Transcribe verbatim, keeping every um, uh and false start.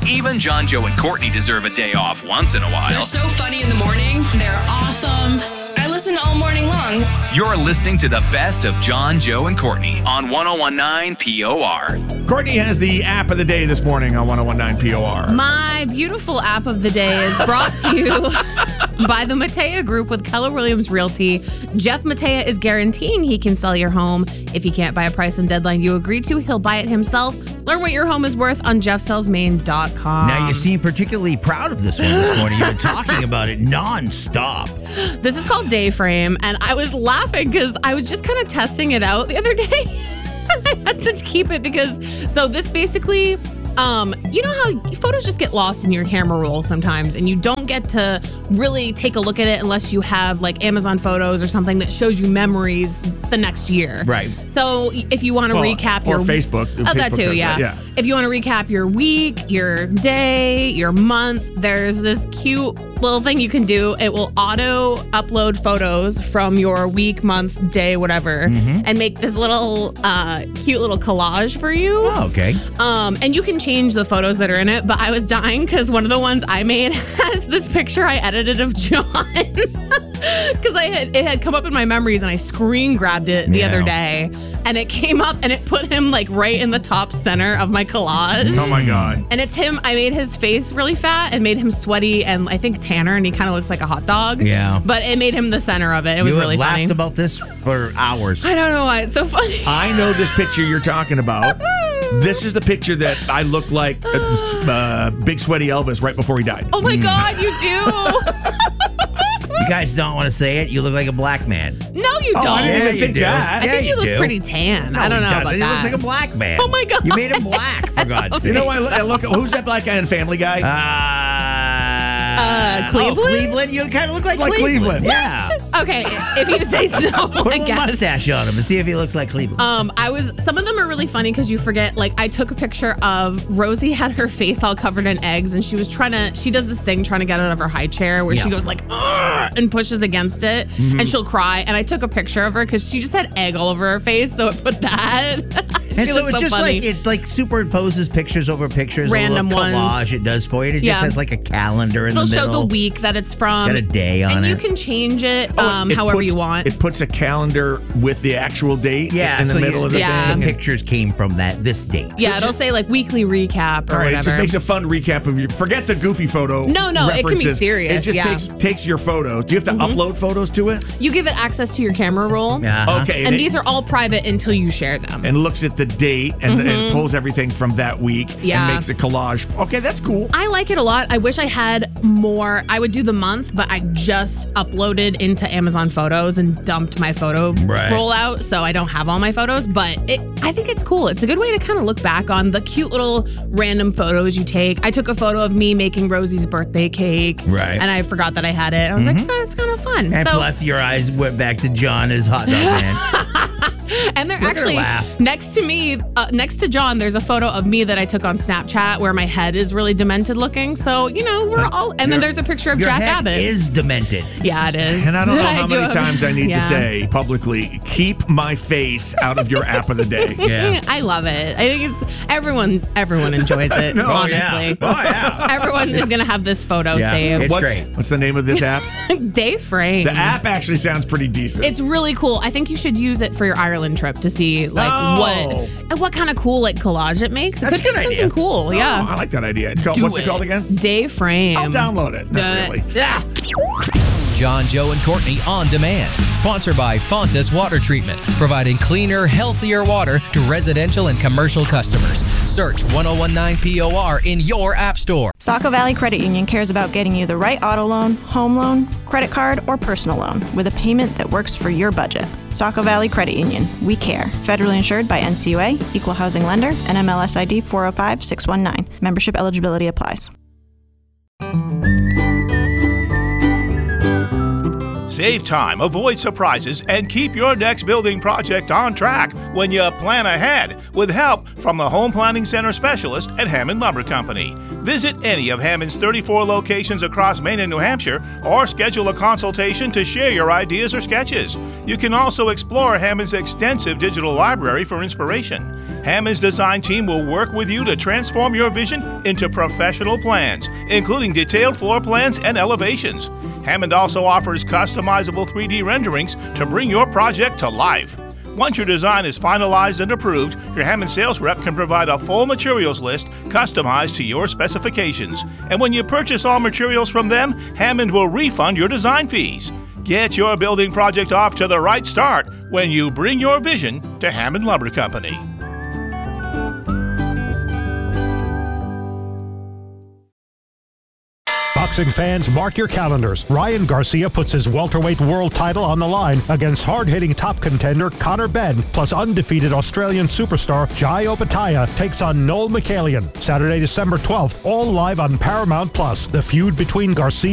Even John, Joe, and Courtney deserve a day off once in a while. They're so funny in the morning. They're awesome. I listen all morning long. You're listening to the best of John, Joe, and Courtney on one oh one nine P O R. Courtney has the app of the day this morning on one oh one nine P O R. My beautiful app of the day is brought to you by the Matea Group with Keller Williams Realty. Jeff Matea is guaranteeing he can sell your home. If he can't buy a price and deadline you agree to, he'll buy it himself. Learn what your home is worth on jeff sells maine dot com. Now, you seem particularly proud of this one this morning. You've been talking about it nonstop. This is called Dayframe, and I was laughing because I was just kind of testing it out the other day. I had to keep it because, so this basically, um, you know how photos just get lost in your camera roll sometimes, and you don't get to really take a look at it unless you have like Amazon Photos or something that shows you memories the next year. Right. So if you want to Well, recap or your Facebook. Oh, Facebook that too, does yeah. that, yeah. If you want to recap your week, your day, your month, there's this cute little thing you can do. It will auto upload photos from your week, month, day, whatever, Mm-hmm. and make this little uh, cute little collage for you. Oh, okay. Um, and you can change the photos that are in it, but I was dying because one of the ones I made has this picture I edited of John. Because I had it had come up in my memories and I screen grabbed it the Yeah. other day, and it came up and it put him like right in the top center of my collage. Oh, my God. And it's him. I made his face really fat and made him sweaty and I think tanner, and he kind of looks like a hot dog. Yeah. But it made him the center of it. It was you really have funny. laughed about this for hours. I don't know why it's so funny. I know this picture you're talking about. This is the picture that I looked like uh, uh, Big Sweaty Elvis right before he died. Oh my God, you do. You guys don't want to say it? You look like a black man. No, you don't. I didn't even you think do. that. I Yeah, think you, look do. pretty tan. No, I don't he know doesn't. about He that. looks like a black man. Oh my God. You made him black, for God's sake. You know, I look, I look who's that black guy in Family Guy? Uh, Uh, Cleveland? Oh, Cleveland? You kind of look like, Like Cleveland. Yeah. Okay, if you say so, Put a I little guess. mustache on him and see if he looks like Cleveland. Um, I was. Some of them are really funny because you forget. Like, I took a picture of Rosie had her face all covered in eggs, and she was trying to. She does this thing trying to get out of her high chair where she Yeah. goes like, "Ugh," and pushes against it, and she'll cry. And I took a picture of her because she just had egg all over her face, so it put that. she and so looks it's so just funny. like it like superimposes pictures over pictures, Random a little collage ones. it does for you. And it Yeah. just has like a calendar in It'll the show middle. the week that it's from. Got a day on and it. you can change it Oh, um, it however puts- you want. It puts a calendar with the actual date Yeah, in the so middle you- of the Yeah. thing. The pictures came from that this date. yeah, it'll say like weekly recap or All right, whatever. it just makes a fun recap of your. Forget the goofy photo. No, no, it can be references. serious, It just yeah. takes takes your photos. Do you have to upload photos to it? you give it access to your camera roll. Uh-huh. Okay, And it- these are all private until you share them. and looks at the date and, and pulls everything from that week Yeah. and makes a collage. Okay, that's cool. I like it a lot. I wish I had more. I would do the month, but I just uploaded into Amazon Photos and dumped my photo Right. rollout, so I don't have all my photos. But it, I think it's cool. It's a good way to kind of look back on the cute little random photos you take. I took a photo of me making Rosie's birthday cake, Right. and I forgot that I had it. I was like, oh, it's kind of fun. And so, plus, your eyes went back to John as hot dog man. and they're Look at her actually laugh. next to me, uh, next to John. There's a photo of me that I took on Snapchat where my head is really demented looking. So you know, we're all. And then Your- there's a picture of Your Jack head Abbott. is demented. Yeah, it is. And I don't know how do many have- times I need yeah. to say publicly, keep my face out of your app of the day. Yeah. I love it. I think it's everyone. Everyone enjoys it. No, honestly, Oh, yeah. everyone is gonna have this photo Yeah. saved. It's what's, great. What's the name of this app? Dayframe. The app actually sounds pretty decent. It's really cool. I think you should use it for your Ireland trip to see like Oh. what and what kind of cool like collage it makes. It That's could a be good something idea. cool. Oh, Yeah. I like that idea. It's called. Do What's it. it. called again? Dayframe. I'll download it. Not Uh, really. Yeah. John, Joe, and Courtney on demand. Sponsored by Fontas Water Treatment, providing cleaner, healthier water to residential and commercial customers. Search one oh one nine P O R in your app store. Saco Valley Credit Union cares about getting you the right auto loan, home loan, credit card, or personal loan with a payment that works for your budget. Saco Valley Credit Union. We care. Federally insured by N C U A, Equal Housing Lender, and M L S I D four oh five six one nine. Membership eligibility applies. Save time, avoid surprises, and keep your next building project on track when you plan ahead with help from the Home Planning Center specialist at Hammond Lumber Company. Visit any of Hammond's thirty-four locations across Maine and New Hampshire or schedule a consultation to share your ideas or sketches. You can also explore Hammond's extensive digital library for inspiration. Hammond's design team will work with you to transform your vision into professional plans, including detailed floor plans and elevations. Hammond also offers customizable three D renderings to bring your project to life. Once your design is finalized and approved, your Hammond sales rep can provide a full materials list customized to your specifications. And when you purchase all materials from them, Hammond will refund your design fees. Get your building project off to the right start when you bring your vision to Hammond Lumber Company. Boxing fans, mark your calendars. Ryan Garcia puts his welterweight world title on the line against hard-hitting top contender Conor Benn, plus undefeated Australian superstar Jai Opetaia takes on Noel Michelian. Saturday, December twelfth, all live on Paramount Plus. The feud between Garcia